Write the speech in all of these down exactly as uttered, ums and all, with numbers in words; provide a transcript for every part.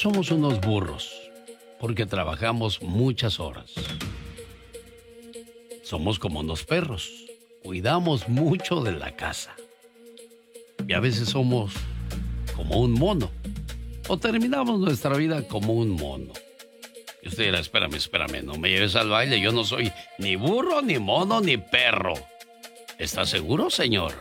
somos unos burros porque trabajamos muchas horas. Somos como unos perros, cuidamos mucho de la casa. Y a veces somos como un mono, o terminamos nuestra vida como un mono. Y usted dirá, espérame, espérame, no me lleves al baile, yo no soy ni burro, ni mono, ni perro. ¿Está seguro, señor?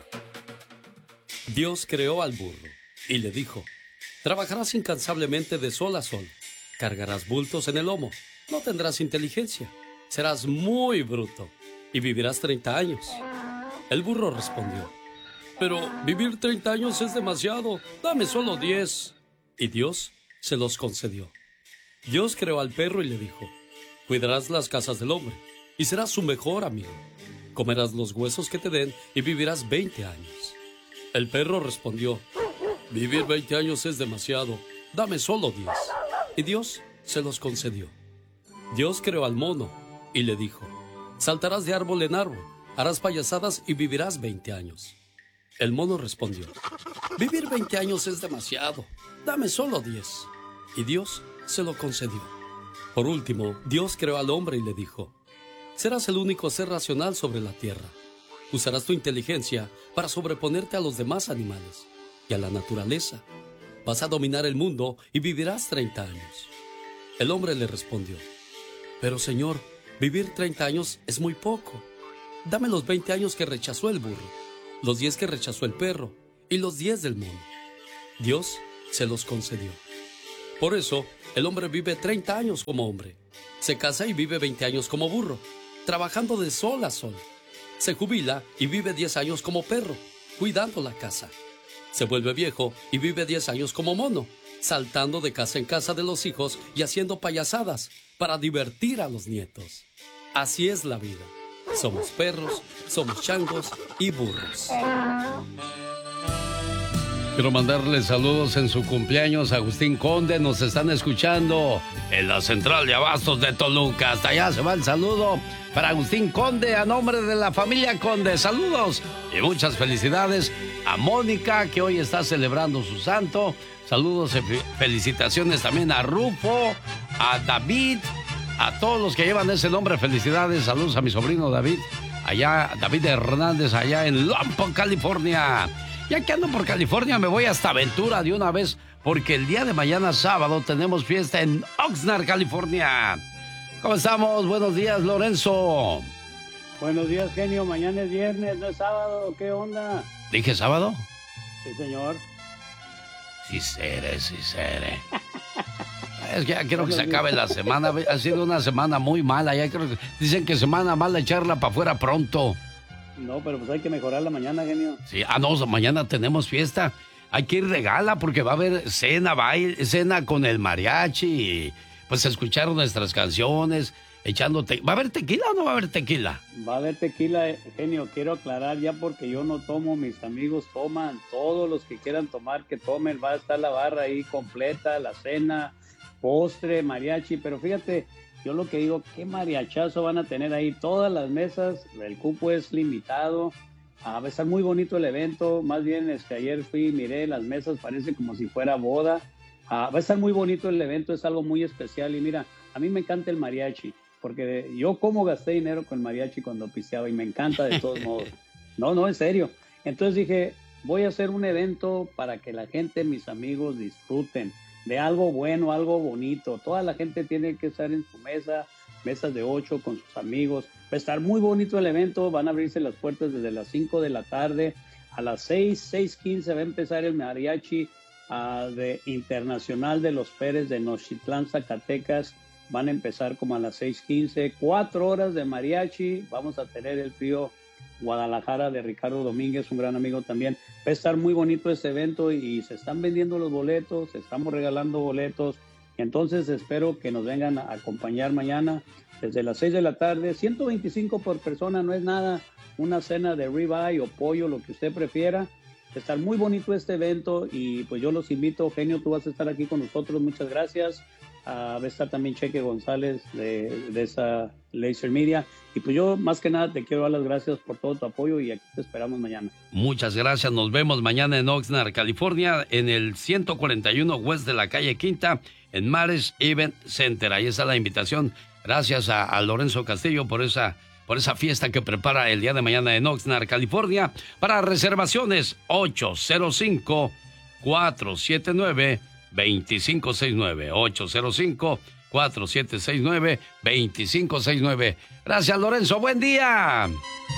Dios creó al burro y le dijo, trabajarás incansablemente de sol a sol, cargarás bultos en el lomo, no tendrás inteligencia, serás muy bruto y vivirás treinta años. El burro respondió, pero vivir treinta años es demasiado, dame solo diez. Y Dios se los concedió. Dios creó al perro y le dijo, cuidarás las casas del hombre y serás su mejor amigo. Comerás los huesos que te den y vivirás veinte años. El perro respondió, vivir veinte años es demasiado, dame solo diez. Y Dios se los concedió. Dios creó al mono y le dijo, saltarás de árbol en árbol, harás payasadas y vivirás veinte años. El mono respondió, vivir veinte años es demasiado, dame solo diez. Y Dios se lo concedió. Por último, Dios creó al hombre y le dijo, serás el único ser racional sobre la tierra. Usarás tu inteligencia para sobreponerte a los demás animales y a la naturaleza. Vas a dominar el mundo y vivirás treinta años. El hombre le respondió, pero Señor, vivir treinta años es muy poco. Dame los veinte años que rechazó el burro, los diez que rechazó el perro y los diez del mono. Dios se los concedió. Por eso, el hombre vive treinta años como hombre. Se casa y vive veinte años como burro, trabajando de sol a sol. Se jubila y vive diez años como perro, cuidando la casa. Se vuelve viejo y vive diez años como mono, saltando de casa en casa de los hijos y haciendo payasadas para divertir a los nietos. Así es la vida. Somos perros, somos changos y burros. Quiero mandarle saludos en su cumpleaños a Agustín Conde. Nos están escuchando en la central de abastos de Toluca. Hasta allá se va el saludo para Agustín Conde a nombre de la familia Conde. Saludos y muchas felicidades a Mónica, que hoy está celebrando su santo. Saludos y felicitaciones también a Rufo, a David, a todos los que llevan ese nombre. Felicidades, saludos a mi sobrino David, allá, David Hernández, allá en Lompoc, California. Ya que ando por California, me voy hasta Ventura de una vez, porque el día de mañana sábado tenemos fiesta en Oxnard, California. ¿Cómo estamos? Buenos días, Lorenzo. Buenos días, genio. Mañana es viernes, no es sábado. ¿Qué onda? ¿Dije sábado? Sí, señor. Sí, seré, sí, seré. Es que ya quiero que se acabe la semana. Ha sido una semana muy mala. Ya creo que dicen que semana mala, echarla para afuera pronto. No, pero pues hay que mejorar la mañana, genio. Sí, ah, no, mañana tenemos fiesta. Hay que ir de gala porque va a haber cena, baile, cena con el mariachi. Y pues escuchar nuestras canciones, echando te... ¿Va a haber tequila o no va a haber tequila? Va a haber tequila, genio. Quiero aclarar ya porque yo no tomo, mis amigos toman. Todos los que quieran tomar, que tomen. Va a estar la barra ahí completa, la cena, postre, mariachi. Pero fíjate, yo lo que digo, qué mariachazo van a tener ahí. Todas las mesas, el cupo es limitado. Ah, va a estar muy bonito el evento. Más bien, este, ayer fui y miré las mesas, parece como si fuera boda. Ah, va a estar muy bonito el evento, es algo muy especial. Y mira, a mí me encanta el mariachi, porque yo como gasté dinero con el mariachi cuando pisteaba y me encanta de todos modos. No, no, en serio. Entonces dije, voy a hacer un evento para que la gente, mis amigos, disfruten de algo bueno, algo bonito. Toda la gente tiene que estar en su mesa, mesas de ocho con sus amigos. Va a estar muy bonito el evento, van a abrirse las puertas desde las cinco de la tarde. A las seis, seis quince va a empezar el mariachi uh, de Internacional de los Pérez de Nochitlán, Zacatecas. Van a empezar como a las seis quince, cuatro horas de mariachi. Vamos a tener el trío Guadalajara de Ricardo Domínguez, un gran amigo también. Va a estar muy bonito este evento y se están vendiendo los boletos, estamos regalando boletos. Entonces espero que nos vengan a acompañar mañana desde las seis de la tarde. ciento veinticinco por persona, no es nada. Una cena de ribeye o pollo, lo que usted prefiera. estar muy bonito este evento y pues yo los invito, Genio, tú vas a estar aquí con nosotros, muchas gracias. Uh, va a estar también Cheque González de, de esa Laser Media. Y pues yo más que nada te quiero dar las gracias por todo tu apoyo y aquí te esperamos mañana. Muchas gracias, nos vemos mañana en Oxnard, California, en el ciento cuarenta y uno West de la calle Quinta, en Mares Event Center. Ahí está la invitación. Gracias a, a Lorenzo Castillo por esa, por esa fiesta que prepara el día de mañana en Oxnard, California. Para reservaciones, ocho cero cinco, cuatro siete nueve, dos cinco seis nueve, ocho cero cinco, cuatro siete seis nueve, dos cinco seis nueve. Gracias, Lorenzo. Buen día.